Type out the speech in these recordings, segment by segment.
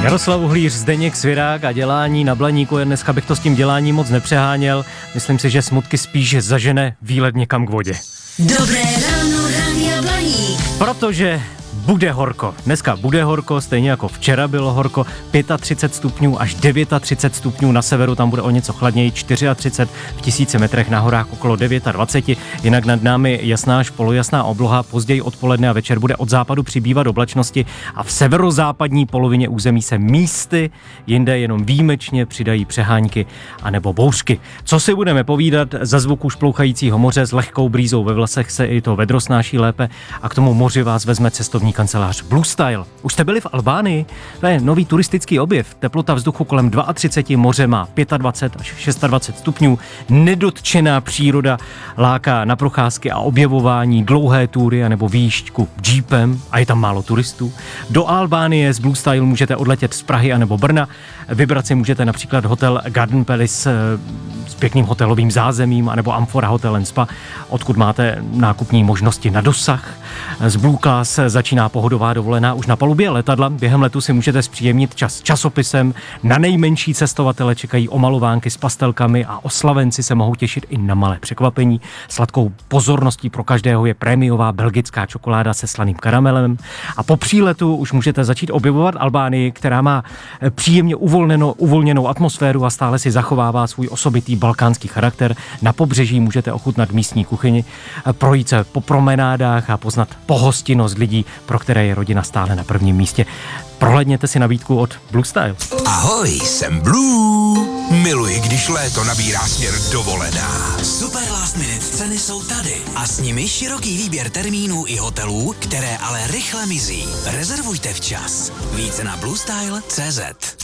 Jaroslav Uhlíř, Zdeněk Svirák a dělání na Blaníku. Dneska bych to s tím děláním moc nepřeháněl. Myslím si, že smutky spíš zažene výlet někam k vodě. Dobré ráno, Rádia Blaník. Protože bude horko. Dneska bude horko, stejně jako včera bylo horko. 35 stupňů až 39 stupňů na severu, tam bude o něco chladněji, 34 v 1000 metrech, na horách okolo 29. Jinak nad námi jasná až polojasná obloha, později odpoledne a večer bude od západu přibývat oblačnosti a v severozápadní polovině území se místy, jinde jenom výjimečně přidají přehánky anebo bouřky. Co si budeme povídat, za zvuku šplouchajícího moře s lehkou brýzou ve vlasech se i to vedro snáší lépe a k tomu moři vás vezme cestovní kancelář Blue Style. Už jste byli v Albánii? To je nový turistický objev. Teplota vzduchu kolem 32, moře má 25 až 26 stupňů. Nedotčená příroda láká na procházky a objevování, dlouhé túry anebo výjížďku jeepem a je tam málo turistů. Do Albánie z Blue Style můžete odletět z Prahy anebo Brna. Vybrat si můžete například hotel Garden Palace s pěkným hotelovým zázemím anebo Amphora Hotel & Spa, odkud máte nákupní možnosti na dosah. Z Blue Class začíná pohodová dovolená už na palubě letadla. Během letu si můžete zpříjemnit čas časopisem. Na nejmenší cestovatele čekají omalovánky s pastelkami a oslavenci se mohou těšit i na malé překvapení. Sladkou pozorností pro každého je prémiová belgická čokoláda se slaným karamelem. A po příletu už můžete začít objevovat Albánii, která má příjemně uvolněnou atmosféru a stále si zachovává svůj osobitý balkánský charakter. Na pobřeží můžete ochutnat místní kuchyni, projít se po promenádách a poznat pohostinnost lidí, pro které je rodina stále na prvním místě. Prohlédněte si nabídku od Blue Style. Ahoj, jsem Blue. Miluji, když léto nabírá směr dovolená. Super last minute ceny jsou tady a s nimi široký výběr termínů i hotelů, které ale rychle mizí. Rezervujte včas. Více na bluestyle.cz.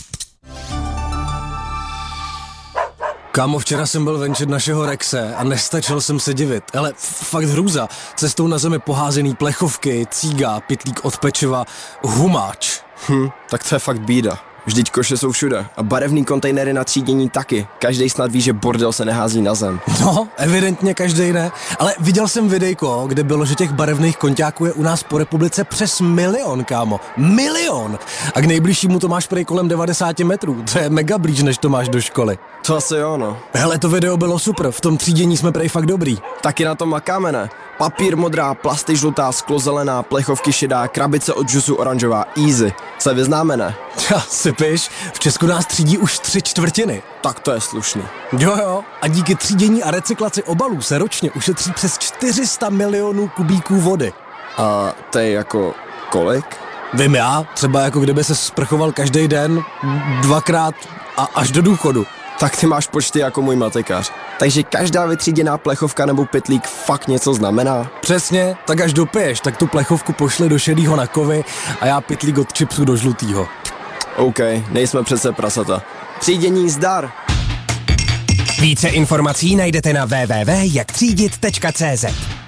Kámo, včera jsem byl venčit našeho Rexe a nestačil jsem se divit. Ale fakt hrůza. Cestou na zemi poházený plechovky, cíga, pytlík od pečiva, humáč. Tak to je fakt bída. Vždyť koše jsou všude a barevný kontejnery na třídění taky. Každej snad ví, že bordel se nehází na zem. No, evidentně každej ne. Ale viděl jsem videjko, kde bylo, že těch barevných konťáků je u nás po republice přes 1 milion, kámo. 1 milion! A k nejbližšímu to máš prej kolem 90 metrů. To je mega blíž, než to máš do školy. To asi jo, no. Hele, to video bylo super, v tom třídění jsme prej fakt dobrý. Taky na tom makáme, ne? Papír modrá, plasty žlutá, sklo zelená, plechovky šedá, krabice od džusu oranžová, easy. Se vyznáme, ne? Ja, sypiš, v Česku nás třídí už 3/4. Tak to je slušný. Jo, a díky třídění a recyklaci obalů se ročně ušetří přes 400 milionů kubíků vody. A to je jako kolik? Vím já, třeba jako kdyby se sprchoval každý den, 2krát a až do důchodu. Tak ty máš počty jako můj matikář. Takže každá vytříděná plechovka nebo pytlík fakt něco znamená? Přesně, tak až dopiješ, tak tu plechovku pošli do šedýho na kovy a já pytlík od chipsu do žlutýho. OK, nejsme přece prasata. Třídění zdar! Více informací najdete na www.jaktřídit.cz.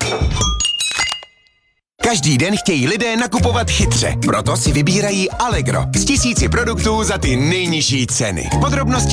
Každý den chtějí lidé nakupovat chytře, proto si vybírají Allegro s 1000 produktů za ty nejnižší ceny. Podrobnosti